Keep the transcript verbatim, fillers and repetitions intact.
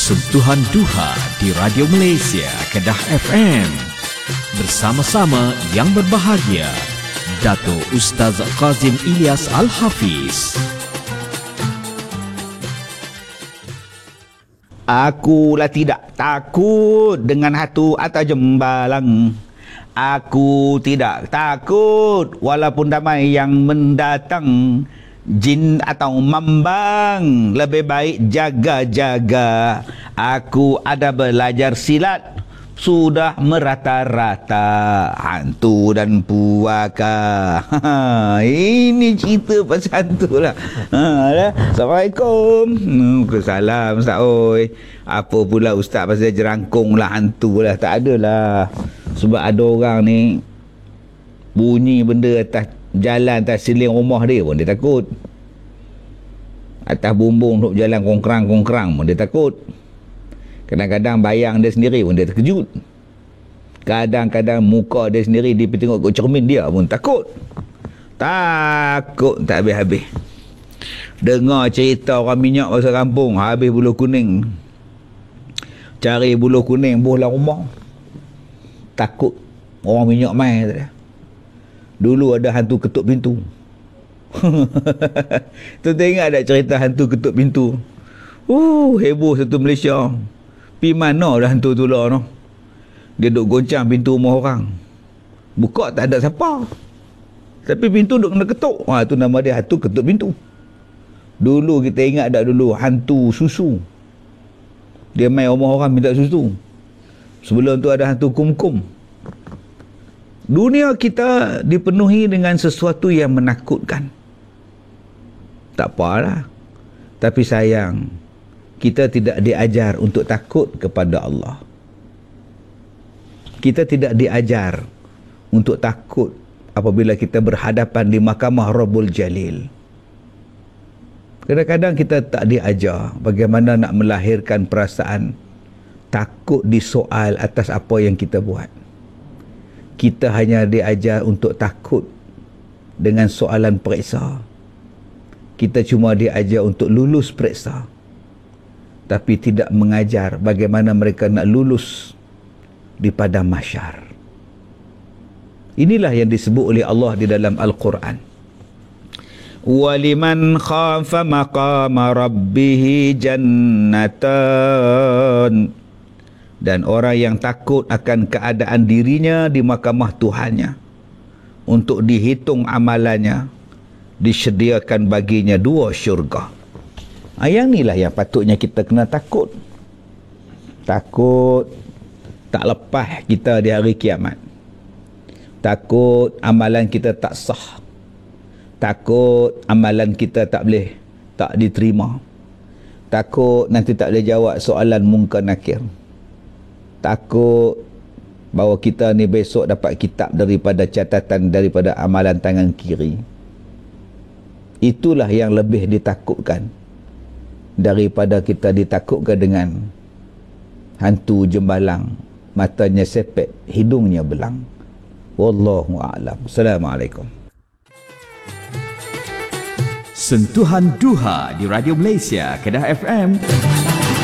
Sentuhan Duha di Radio Malaysia, Kedah F M. Bersama-sama yang berbahagia, Dato' Ustaz Kazim Ilyas Al-Hafiz. Akulah tidak takut dengan hatu atau jembalang. Aku tidak takut walaupun damai yang mendatang. Jin atau mambang, lebih baik jaga-jaga. Aku ada belajar silat, sudah merata-rata. Hantu dan puaka. Ini cerita pasal hantu lah. Ha, Assalamualaikum. Salam Ustaz. Oi. Apa pula Ustaz pasal jerangkung lah, hantu lah. Tak adalah. Sebab ada orang ni bunyi benda atas jalan, atas siling rumah dia pun dia takut. Atas bumbung duk jalan kongkrang-kongkrang pun dia takut. Kadang-kadang bayang dia sendiri pun dia terkejut. Kadang-kadang muka dia sendiri dia pergi tengok kat cermin dia pun takut. Takut tak habis-habis. Dengar cerita orang minyak pasal kampung, habis buluh kuning. Cari buluh kuning bola rumah. Takut orang minyak mai tak. Dulu ada hantu ketuk pintu. Tu tengok ada cerita hantu ketuk pintu. Uh, heboh satu Malaysia. Pi mana dah hantu tu lah no. Dia duk goncang pintu rumah orang. Buka tak ada siapa. Tapi pintu duk kena ketuk. Ha, tu nama dia hantu ketuk pintu. Dulu kita ingat tak dulu hantu susu. Dia main rumah orang minta susu. Sebelum tu ada hantu kum-kum. Dunia kita dipenuhi dengan sesuatu yang menakutkan. Tak apalah. Tapi sayang, kita tidak diajar untuk takut kepada Allah. Kita tidak diajar untuk takut apabila kita berhadapan di mahkamah Rabbul Jalil. Kadang-kadang kita tak diajar bagaimana nak melahirkan perasaan takut disoal atas apa yang kita buat. Kita hanya diajar untuk takut dengan soalan periksa. Kita cuma diajar untuk lulus periksa. Tapi tidak mengajar bagaimana mereka nak lulus di padang mahsyar. Inilah yang disebut oleh Allah di dalam Al-Quran. وَلِمَنْ خَافَ مَقَامَ رَبِّهِ جَنَّتَانِ. Dan orang yang takut akan keadaan dirinya di mahkamah Tuhannya, untuk dihitung amalannya, disediakan baginya dua syurga. Ha, yang inilah yang patutnya kita kena takut. Takut tak lepas kita di hari kiamat. Takut amalan kita tak sah. Takut amalan kita tak boleh, tak diterima. Takut nanti tak boleh jawab soalan munkar nakir. Takut bahawa kita ni besok dapat kitab daripada catatan daripada amalan tangan kiri. Itulah yang lebih ditakutkan daripada kita ditakutkan dengan hantu jembalang, matanya sepet, hidungnya belang. Wallahu a'lam. Assalamualaikum. Sentuhan Duha di Radio Malaysia, Kedah F M.